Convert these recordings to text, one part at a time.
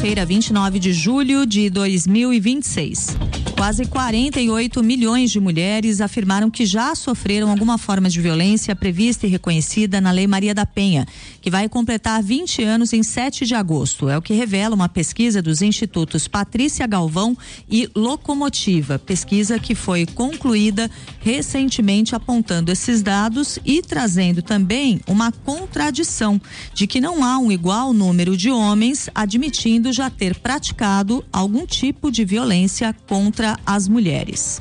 quarta-feira, 29 de julho de 2026. Quase 48 milhões de mulheres afirmaram que já sofreram alguma forma de violência prevista e reconhecida na Lei Maria da Penha, que vai completar 20 anos em 7 de agosto. É o que revela uma pesquisa dos institutos Patrícia Galvão e Locomotiva. Pesquisa que foi concluída recentemente, apontando esses dados e trazendo também uma contradição de que não há um igual número de homens admitindo já ter praticado algum tipo de violência contra as mulheres.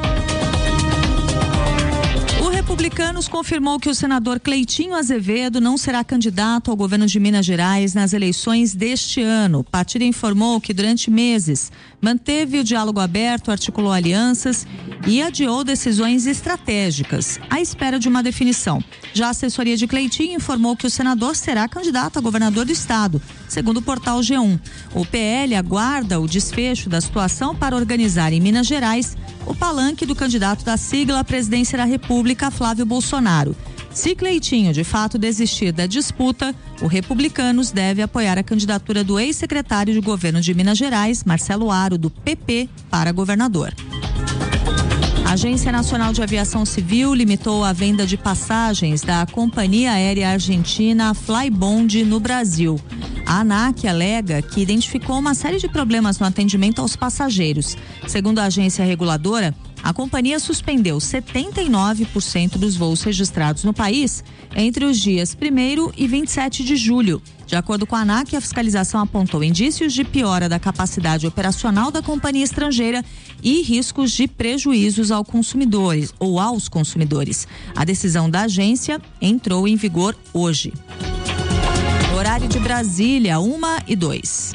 O Republicanos confirmou que o senador Cleitinho Azevedo não será candidato ao governo de Minas Gerais nas eleições deste ano. O partido informou que durante meses manteve o diálogo aberto, articulou alianças e adiou decisões estratégicas à espera de uma definição. Já a assessoria de Cleitinho informou que o senador será candidato a governador do estado, segundo o portal G1. O PL aguarda o desfecho da situação para organizar em Minas Gerais o palanque do candidato da sigla à presidência da República, Flávio Bolsonaro. Se Cleitinho de fato desistir da disputa, o Republicanos deve apoiar a candidatura do ex-secretário de governo de Minas Gerais, Marcelo Aro, do PP, para governador. A Agência Nacional de Aviação Civil limitou a venda de passagens da companhia aérea argentina Flybond no Brasil. A ANAC alega que identificou uma série de problemas no atendimento aos passageiros. Segundo a agência reguladora, a companhia suspendeu 79% dos voos registrados no país entre os dias 1º e 27 de julho. De acordo com a ANAC, a fiscalização apontou indícios de piora da capacidade operacional da companhia estrangeira e riscos de prejuízos aos consumidores. A decisão da agência entrou em vigor hoje. Horário de Brasília, 1h02.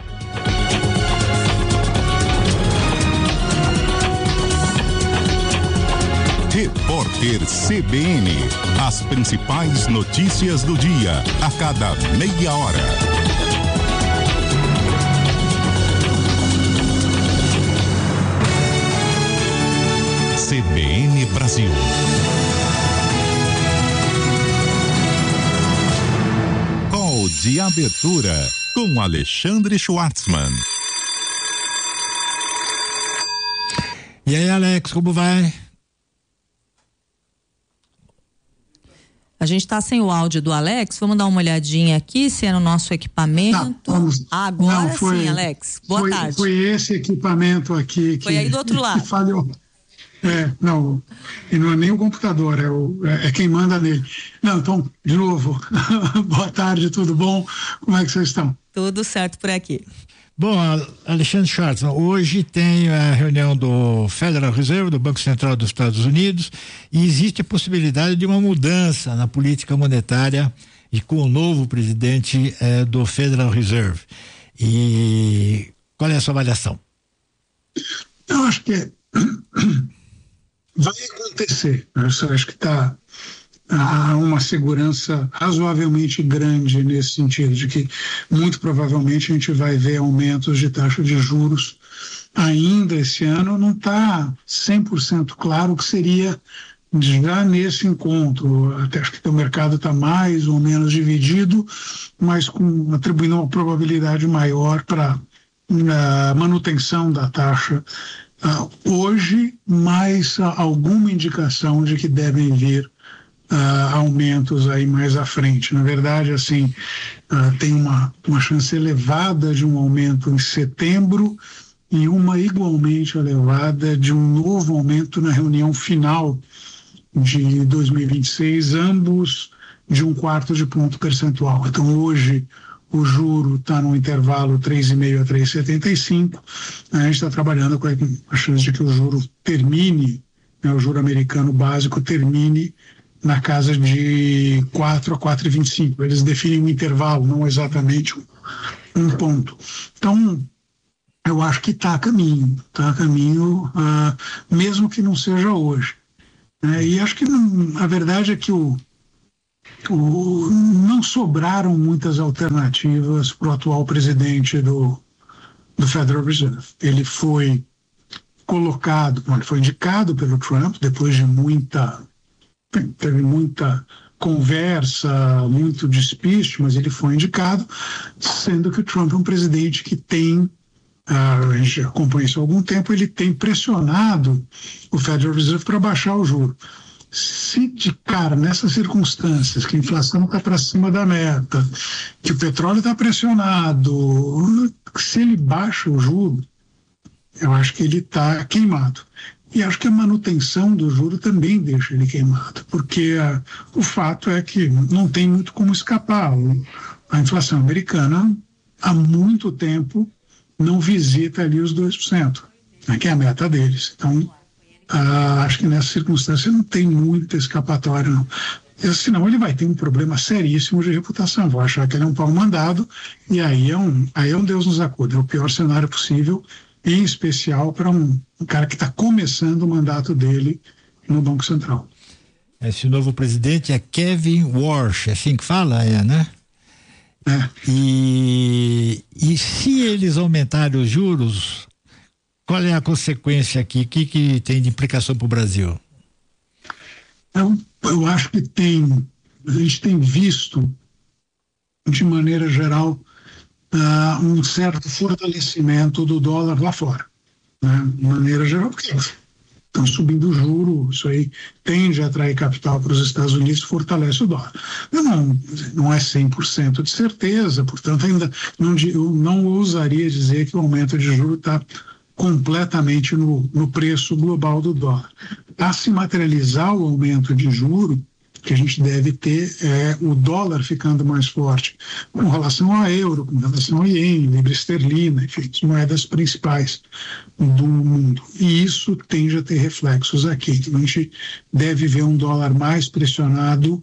Repórter CBN. As principais notícias do dia, a cada meia hora. CBN Brasil. Call de abertura com Alexandre Schwartzman. E aí, Alex, como vai? A gente está sem o áudio do Alex, vamos dar uma olhadinha aqui se é no nosso equipamento. Agora sim, Alex. Boa tarde. Foi esse equipamento aqui foi aí do outro lado. Que falhou. Não, e não é nem o computador, é quem manda nele. Não, então, de novo, boa tarde, tudo bom? Como é que vocês estão? Tudo certo por aqui. Bom, Alexandre Schwartzman, hoje tem a reunião do Federal Reserve, do Banco Central dos Estados Unidos, e existe a possibilidade de uma mudança na política monetária e com o novo presidente do Federal Reserve. E qual é a sua avaliação? Eu acho que vai acontecer. Eu acho que há uma segurança razoavelmente grande nesse sentido, de que muito provavelmente a gente vai ver aumentos de taxa de juros ainda esse ano. Não está 100% claro o que seria já nesse encontro. Até acho que o mercado está mais ou menos dividido, mas atribuindo uma probabilidade maior para a manutenção da taxa hoje, mais alguma indicação de que devem vir aumentos aí mais à frente. Na verdade, assim, tem uma chance elevada de um aumento em setembro e uma igualmente elevada de um novo aumento na reunião final de 2026, ambos de 1/4 ponto percentual. Então, hoje, o juro está no intervalo 3,5 a 3,75. A gente está trabalhando com a chance de que o juro termine, o juro americano básico termine na casa de 4 a 4,25. Eles definem um intervalo, não exatamente um ponto. Então, eu acho que está a caminho, mesmo que não seja hoje. E acho que a verdade é que não sobraram muitas alternativas para o atual presidente do Federal Reserve. Ele foi ele foi indicado pelo Trump depois de teve muita conversa, muito despiste, mas ele foi indicado, sendo que o Trump é um presidente que tem, a gente acompanha isso há algum tempo, ele tem pressionado o Federal Reserve para baixar o juro. Se de cara, nessas circunstâncias, que a inflação está para cima da meta, que o petróleo está pressionado, se ele baixa o juro, eu acho que ele está queimado. E acho que a manutenção do juro também deixa ele queimado, porque o fato é que não tem muito como escapar. A inflação americana, há muito tempo, não visita ali os 2%, né, que é a meta deles. Então, acho que nessa circunstância não tem muita escapatória, não. Senão ele vai ter um problema seríssimo de reputação. Vou achar que ele é um pau mandado, e aí é um Deus nos acuda. É o pior cenário possível, em especial para um cara que está começando o mandato dele no Banco Central. Esse novo presidente é Kevin Warsh, é assim que fala, né? É. E se eles aumentarem os juros, qual é a consequência aqui? O que tem de implicação para o Brasil? Eu acho que a gente tem visto, de maneira geral, um certo fortalecimento do dólar lá fora, né? De maneira geral, porque estão subindo o juro, isso aí tende a atrair capital para os Estados Unidos, fortalece o dólar. Não é 100% de certeza, portanto, ainda eu não ousaria dizer que o aumento de juro está completamente no preço global do dólar. A se materializar o aumento de juro, que a gente deve ter o dólar ficando mais forte com relação ao euro, com relação ao iene, libra esterlina, enfim, as moedas principais do mundo. E isso tende a ter reflexos aqui. Então, a gente deve ver um dólar mais pressionado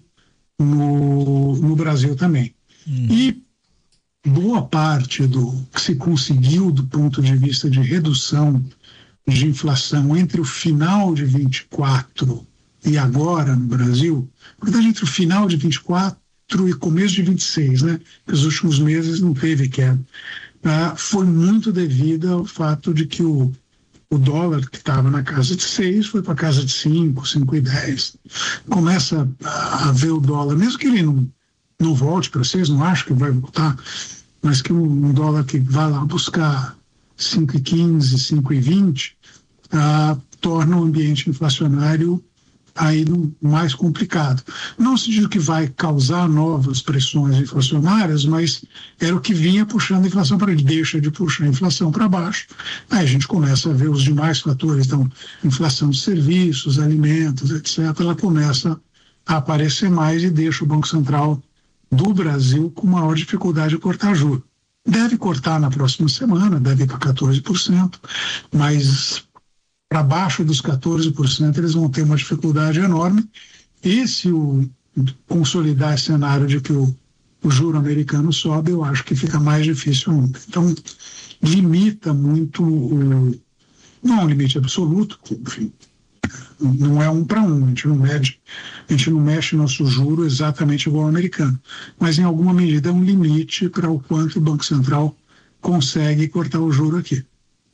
no Brasil também. E boa parte do que se conseguiu do ponto de vista de redução de inflação entre o final de 24 e agora no Brasil, na verdade entre o final de 24 e começo de 26, né? Nos últimos meses não teve queda. Foi muito devido ao fato de que o dólar que estava na casa de 6 foi para a casa de 5,10. Começa a ver o dólar, mesmo que ele não volte para 6, não acho que vai voltar, mas que um dólar que vai lá buscar 5,15, 5,20, torna o ambiente inflacionário aí mais complicado. Não se diz que vai causar novas pressões inflacionárias, mas era o que vinha puxando a inflação para ele, deixa de puxar a inflação para baixo. Aí a gente começa a ver os demais fatores, então, inflação de serviços, alimentos, etc., ela começa a aparecer mais e deixa o Banco Central do Brasil com maior dificuldade de cortar juros. Deve cortar na próxima semana, deve ir para 14%, mas para baixo dos 14% eles vão ter uma dificuldade enorme. E se consolidar esse cenário de que o juro americano sobe, eu acho que fica mais difícil ainda. Então, limita muito, não é um limite absoluto, enfim, não é 1 para 1, a gente não mexe nosso juro exatamente igual ao americano, mas em alguma medida é um limite para o quanto o Banco Central consegue cortar o juro aqui.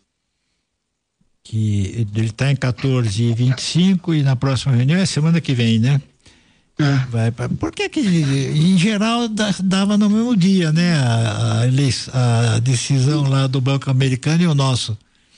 Que ele está em 14,25 e na próxima reunião é semana que vem, né? Por que em geral dava no mesmo dia, né? A decisão lá do Banco Americano e o nosso.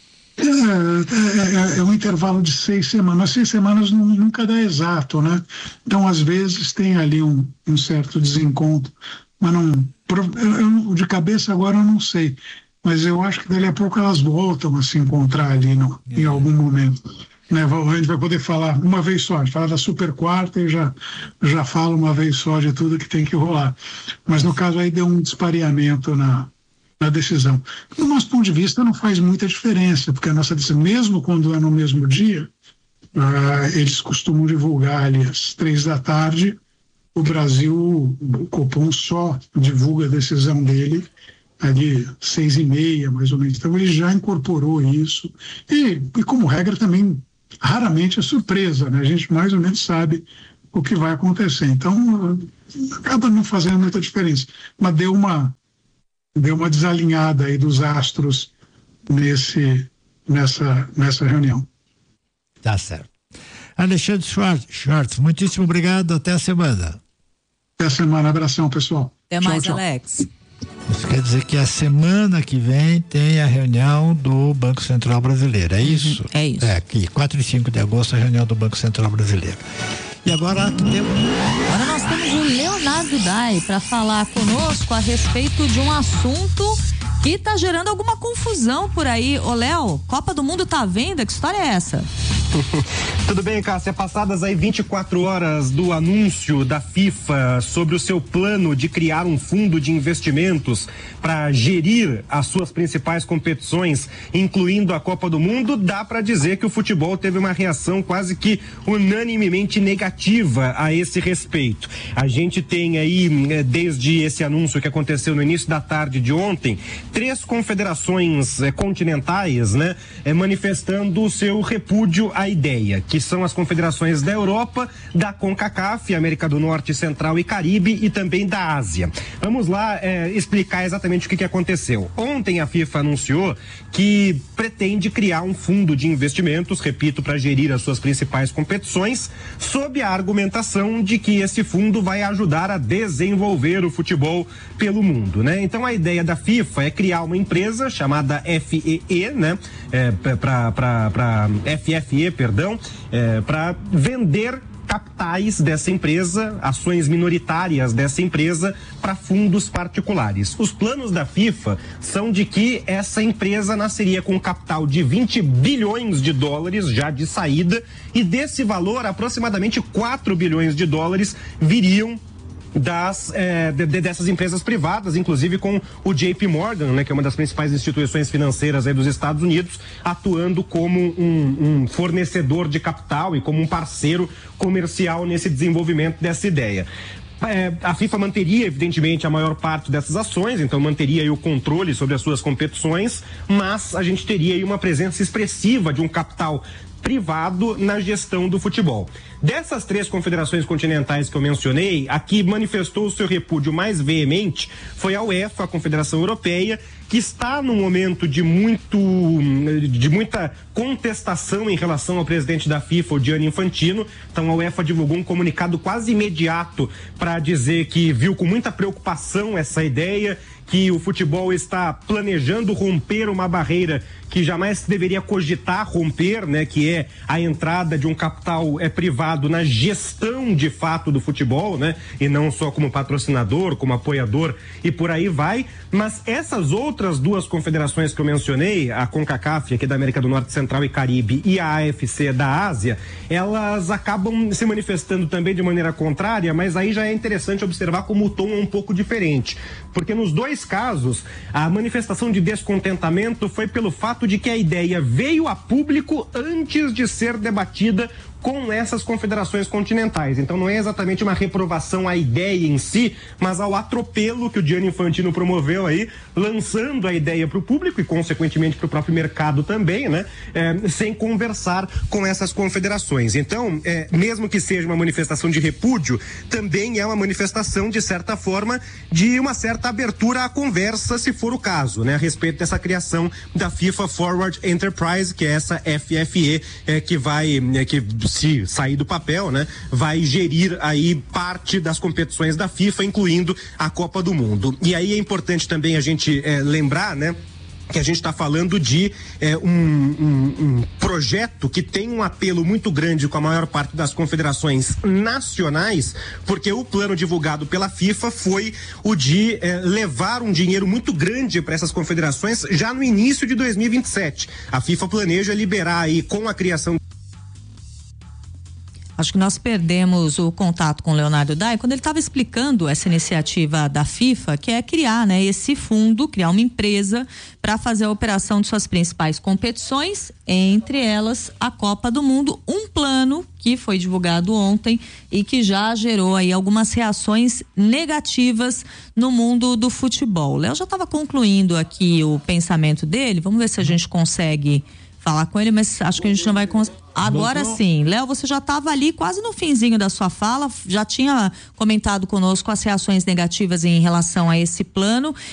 É um intervalo de 6 semanas. 6 semanas nunca dá exato, né? Então, às vezes, tem ali um certo desencontro, mas eu de cabeça agora eu não sei. Mas eu acho que dali a pouco elas voltam a se encontrar ali em algum momento. Né? A gente vai poder falar uma vez só, a gente fala da super quarta e já fala uma vez só de tudo que tem que rolar. Mas no caso aí deu um dispareamento na decisão. Do nosso ponto de vista não faz muita diferença, porque a nossa decisão, mesmo quando é no mesmo dia, eles costumam divulgar ali às 3h, o Brasil, o Copom só divulga a decisão dele ali 6h30, mais ou menos. Então ele já incorporou isso e como regra também raramente é surpresa, né? A gente mais ou menos sabe o que vai acontecer. Então acaba não fazendo muita diferença, mas deu uma desalinhada aí dos astros nessa reunião. Tá certo. Alexandre Schwartz, muitíssimo obrigado, até a semana. semana. Abração, pessoal. Até mais, tchau. Alex. Isso quer dizer que a semana que vem tem a reunião do Banco Central Brasileiro, é isso? É isso. Aqui, 4 e 5 de agosto, a reunião do Banco Central Brasileiro. E agora nós temos o Leonardo Dai para falar conosco a respeito de um assunto que está gerando alguma confusão por aí. Ô Léo, Copa do Mundo tá à venda? Que história é essa? Tudo bem, Cássia? Passadas aí 24 horas do anúncio da FIFA sobre o seu plano de criar um fundo de investimentos para gerir as suas principais competições, incluindo a Copa do Mundo, dá para dizer que o futebol teve uma reação quase que unanimemente negativa a esse respeito. A gente tem aí, desde esse anúncio que aconteceu no início da tarde de ontem, 3 confederações continentais, né, manifestando o seu repúdio à ideia, que são as confederações da Europa, da CONCACAF, América do Norte, Central e Caribe, e também da Ásia. Vamos lá explicar exatamente o que aconteceu. Ontem a FIFA anunciou que pretende criar um fundo de investimentos, repito, para gerir as suas principais competições, sob a argumentação de que esse fundo vai ajudar a desenvolver o futebol pelo mundo, né? Então a ideia da FIFA é criar uma empresa chamada FEE, né? Para vender capitais dessa empresa, ações minoritárias dessa empresa para fundos particulares. Os planos da FIFA são de que essa empresa nasceria com um capital de 20 bilhões de dólares já de saída, e desse valor aproximadamente 4 bilhões de dólares viriam dessas empresas privadas, inclusive com o JP Morgan, né, que é uma das principais instituições financeiras aí dos Estados Unidos, atuando como um fornecedor de capital e como um parceiro comercial nesse desenvolvimento dessa ideia. A FIFA manteria, evidentemente, a maior parte dessas ações, então manteria aí o controle sobre as suas competições, mas a gente teria aí uma presença expressiva de um capital privado na gestão do futebol. Dessas 3 confederações continentais que eu mencionei, a que manifestou o seu repúdio mais veemente foi a UEFA, a Confederação Europeia, que está num momento de muita contestação em relação ao presidente da FIFA, o Gianni Infantino. Então a UEFA divulgou um comunicado quase imediato para dizer que viu com muita preocupação essa ideia, que o futebol está planejando romper uma barreira que jamais deveria cogitar romper, né, que é a entrada de um capital privado na gestão de fato do futebol, né, e não só como patrocinador, como apoiador e por aí vai. Mas essas outras 2 confederações que eu mencionei, a CONCACAF, aqui da América do Norte, Central e Caribe, e a AFC da Ásia, elas acabam se manifestando também de maneira contrária, mas aí já é interessante observar como o tom é um pouco diferente, porque nos 2 casos, a manifestação de descontentamento foi pelo fato de que a ideia veio a público antes de ser debatida com essas confederações continentais. Então não é exatamente uma reprovação à ideia em si, mas ao atropelo que o Gianni Infantino promoveu aí, lançando a ideia para o público e consequentemente para o próprio mercado também, né? Sem conversar com essas confederações. Então, mesmo que seja uma manifestação de repúdio, também é uma manifestação, de certa forma, de uma certa abertura à conversa, se for o caso, né? A respeito dessa criação da FIFA Forward Enterprise, que é essa FFE, que se sair do papel, né, vai gerir aí parte das competições da FIFA, incluindo a Copa do Mundo. E aí é importante também a gente lembrar, né, que a gente está falando de um projeto que tem um apelo muito grande com a maior parte das confederações nacionais, porque o plano divulgado pela FIFA foi o de levar um dinheiro muito grande para essas confederações já no início de 2027. A FIFA planeja liberar aí, com a criação. Acho que nós perdemos o contato com o Leonardo Dai quando ele estava explicando essa iniciativa da FIFA, que é criar, né, esse fundo, criar uma empresa para fazer a operação de suas principais competições, entre elas a Copa do Mundo, um plano que foi divulgado ontem e que já gerou aí algumas reações negativas no mundo do futebol. O Léo já estava concluindo aqui o pensamento dele, vamos ver se a gente consegue falar com ele, mas acho que a gente não vai conseguir. Agora sim, Léo, você já estava ali quase no finzinho da sua fala, já tinha comentado conosco as reações negativas em relação a esse plano